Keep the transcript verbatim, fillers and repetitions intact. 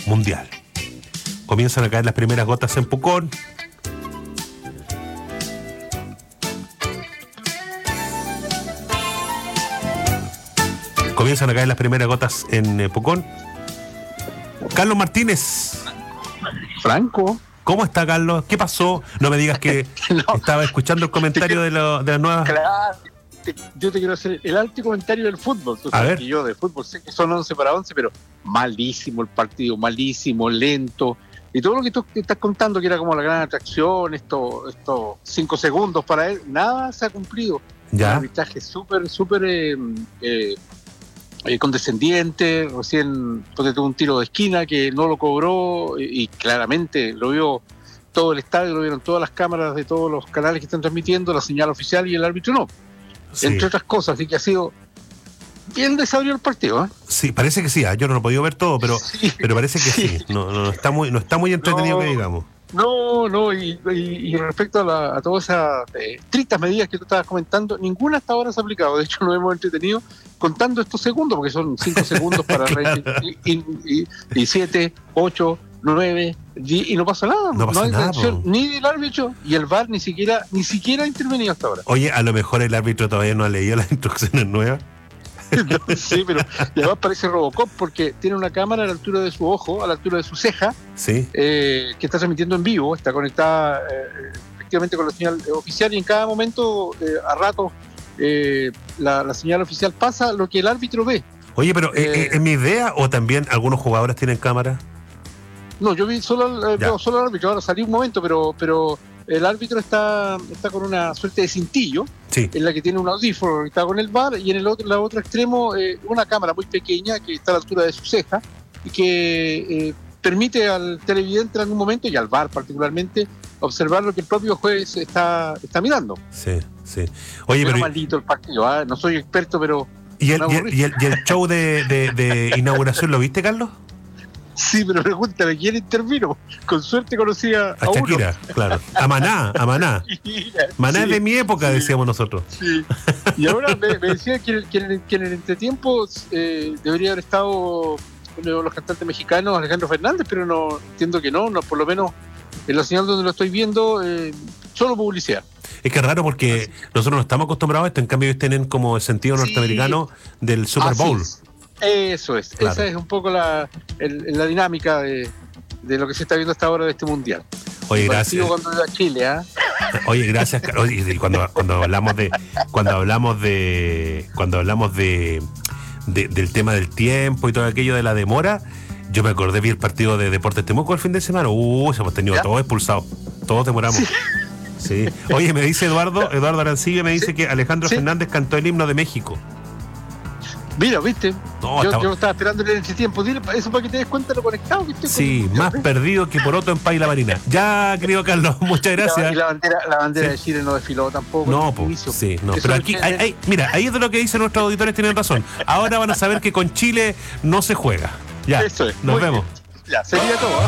mundial. Comienzan a caer las primeras gotas en Pucón. Comienzan a caer las primeras gotas en eh, Pucón. Carlos Martínez. Franco. ¿Cómo está, Carlos? ¿Qué pasó? No me digas que no. Estaba escuchando el comentario de, lo, de las nuevas... Claro, te, yo te quiero hacer el alto comentario del fútbol. Tú sabes a ver. Que yo de fútbol sé que son once para once, pero malísimo el partido, malísimo, lento. Y todo lo que tú estás contando, que era como la gran atracción, estos estos cinco segundos para él, nada se ha cumplido. Ya. Un arbitraje súper, súper eh, eh, eh, condescendiente. Recién porque tuvo un tiro de esquina que no lo cobró y, y claramente lo vio todo el estadio, lo vieron todas las cámaras de todos los canales que están transmitiendo, la señal oficial, y el árbitro no. Sí. Entre otras cosas, así que ha sido bien desabrido el partido, ¿eh? Sí, parece que sí, ¿eh? Yo no lo he podido ver todo, pero sí, pero parece que sí, sí. No, no, está muy, no está muy entretenido, no, que digamos. No, no, y, y, y respecto a, la, a todas esas eh, estrictas medidas que tú estabas comentando, ninguna hasta ahora se ha aplicado. De hecho, nos hemos entretenido contando estos segundos, porque son cinco segundos para claro. y, y, y, y siete, ocho, nueve, diez, y no pasa nada. No pasa no hay nada, reacción ni del árbitro, y el V A R ni siquiera, ni siquiera ha intervenido hasta ahora. Oye, a lo mejor el árbitro todavía no ha leído las instrucciones nuevas. No, sí, pero y además parece Robocop porque tiene una cámara a la altura de su ojo, a la altura de su ceja, sí. eh, que está transmitiendo en vivo, está conectada eh, efectivamente con la señal oficial, y en cada momento, eh, a rato, eh, la, la señal oficial pasa lo que el árbitro ve. Oye, pero eh, ¿es mi idea o también algunos jugadores tienen cámara? No, yo vi solo, eh, no, solo el árbitro, ahora salí un momento, pero... pero el árbitro está, está con una suerte de cintillo, sí. en la que tiene un audífono, está con el V A R, y en el otro, el otro extremo eh, una cámara muy pequeña que está a la altura de su ceja y que eh, permite al televidente en algún momento, y al V A R particularmente, observar lo que el propio juez está, está mirando. Sí, sí. Oye, pero, pero maldito el partido, ¿eh? No soy experto, pero... ¿Y el, y el, y el, y el show de, de, de inauguración lo viste, Carlos? Sí, pero pregúntale, ¿quién intervino? Con suerte conocía a, a Shakira, uno. Claro. A Maná, a Maná. Mira, Maná sí, es de mi época, sí, decíamos nosotros. Sí. Y ahora me, me decía que, que, que en el entretiempo eh, debería haber estado uno de los cantantes mexicanos, Alejandro Fernández, pero no entiendo que no, no, por lo menos en la señal donde lo estoy viendo, eh, solo publicidad. Es que es raro porque así. Nosotros no estamos acostumbrados a esto, en cambio ellos tienen como el sentido sí. norteamericano del Super Bowl. Así. Eso es, claro. Esa es un poco la, el, la dinámica de, de lo que se está viendo hasta ahora de este mundial. Oye, gracias. Cuando iba a Chile, ¿eh? Oye, gracias. Oye, cuando, cuando hablamos de, cuando hablamos de, cuando hablamos de, de, del tema del tiempo y todo aquello de la demora, yo me acordé vi el partido de Deportes Temuco el fin de semana. Uh, se hemos tenido ¿Ya? todos expulsados, todos demoramos. Sí. Sí. Oye, me dice Eduardo, Eduardo Arancibia me dice ¿Sí? que Alejandro ¿Sí? Fernández cantó el himno de México. Mira, ¿viste? No, yo, estaba... yo estaba esperando en ese tiempo. Dile eso para que te des cuenta de lo conectado que estoy. Sí, con más ¿eh? perdido que Poroto en Paila Marina. Ya, querido Carlos, muchas gracias. Y la bandera, la bandera sí. de Chile no desfiló tampoco. No, pues, sí, no. Pero aquí, hay, hay, mira, ahí es de lo que dicen nuestros auditores, tienen razón. Ahora van a saber que con Chile no se juega. Ya, eso es. Nos vemos. Bien. Ya, sería todo. ¿eh?